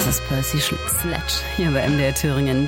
Das ist Percy Sledge hier bei MDR Thüringen.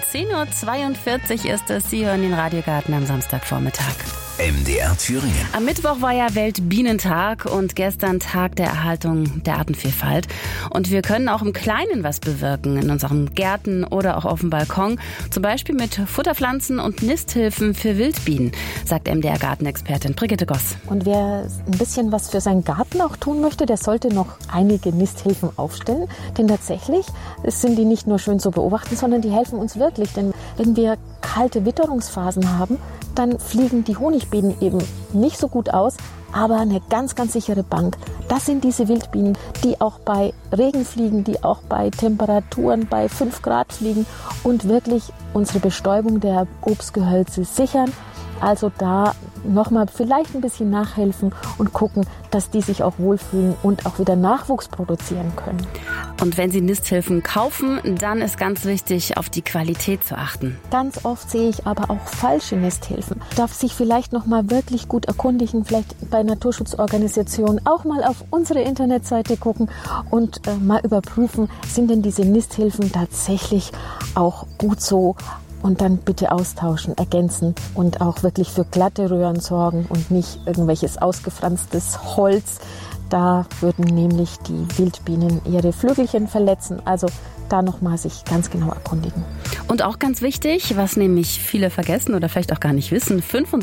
10.42 Uhr ist es. Sie hören den Radiogarten am Samstagvormittag. MDR Thüringen. Am Mittwoch war ja Weltbienentag und gestern Tag der Erhaltung der Artenvielfalt. Und wir können auch im Kleinen was bewirken, in unseren Gärten oder auch auf dem Balkon. Zum Beispiel mit Futterpflanzen und Nisthilfen für Wildbienen, sagt MDR-Gartenexpertin Brigitte Goss. Und wer ein bisschen was für seinen Garten auch tun möchte, der sollte noch einige Nisthilfen aufstellen. Denn tatsächlich sind die nicht nur schön zu beobachten, sondern die helfen uns wirklich. Denn wenn wir kalte Witterungsphasen haben, dann fliegen die Honigbienen eben nicht so gut aus, aber eine ganz, ganz sichere Bank. Das sind diese Wildbienen, die auch bei Regen fliegen, die auch bei Temperaturen bei 5 Grad fliegen und wirklich unsere Bestäubung der Obstgehölze sichern. Also da nochmal vielleicht ein bisschen nachhelfen und gucken, dass die sich auch wohlfühlen und auch wieder Nachwuchs produzieren können. Und wenn Sie Nisthilfen kaufen, dann ist ganz wichtig, auf die Qualität zu achten. Ganz oft sehe ich aber auch falsche Nisthilfen. Darf sich vielleicht nochmal wirklich gut erkundigen, vielleicht bei Naturschutzorganisationen auch mal auf unsere Internetseite gucken und mal überprüfen, sind denn diese Nisthilfen tatsächlich auch gut so? Und dann bitte austauschen, ergänzen und auch wirklich für glatte Röhren sorgen und nicht irgendwelches ausgefranstes Holz. Da würden nämlich die Wildbienen ihre Flügelchen verletzen. Also da nochmal sich ganz genau erkundigen. Und auch ganz wichtig, was nämlich viele vergessen oder vielleicht auch gar nicht wissen,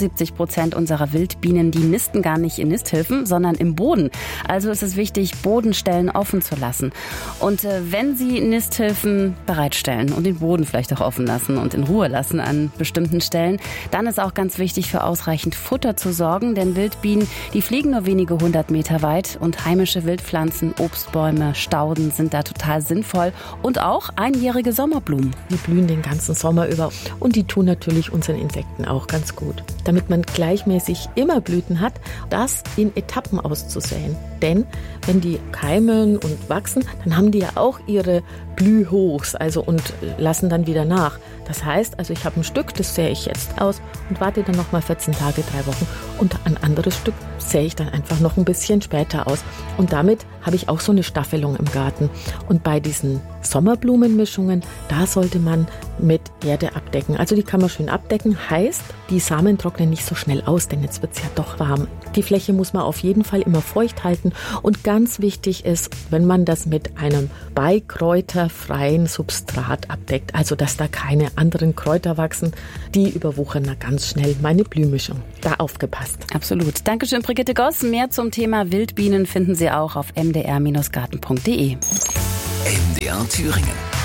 75% unserer Wildbienen, die nisten gar nicht in Nisthilfen, sondern im Boden. Also ist es wichtig, Bodenstellen offen zu lassen. Und wenn Sie Nisthilfen bereitstellen und den Boden vielleicht auch offen lassen und in Ruhe lassen an bestimmten Stellen, dann ist auch ganz wichtig, für ausreichend Futter zu sorgen, denn Wildbienen, die fliegen nur wenige 100 Meter weit und heimische Wildpflanzen, Obstbäume, Stauden sind da total sinnvoll und auch einjährige Sommerblumen. Die blühen den ganzen Sommer über und die tun natürlich unseren Insekten auch ganz gut. Damit man gleichmäßig immer Blüten hat, das in Etappen auszusäen. Denn wenn die keimen und wachsen, dann haben die ja auch ihre Blühhochs, also und lassen dann wieder nach. Das heißt, also ich habe ein Stück, das sähe ich jetzt aus und warte dann nochmal 14 Tage, 3 Wochen und ein anderes Stück sähe ich dann einfach noch ein bisschen später aus. Und damit habe ich auch so eine Staffelung im Garten. Und bei diesen Sommerblumenmischungen, da sollte man mit Erde abdecken. Also die kann man schön abdecken, heißt, die Samen trocknen nicht so schnell aus, denn jetzt wird es ja doch warm. Die Fläche muss man auf jeden Fall immer feucht halten und ganz wichtig ist, wenn man das mit einem beikräuterfreien Substrat abdeckt, also dass da keine anderen Kräuter wachsen, die überwuchern da ganz schnell meine Blühmischung. Da aufgepasst. Absolut. Dankeschön, Brigitte Goss. Mehr zum Thema Wildbienen finden Sie auch auf mdr-garten.de. MDR Thüringen.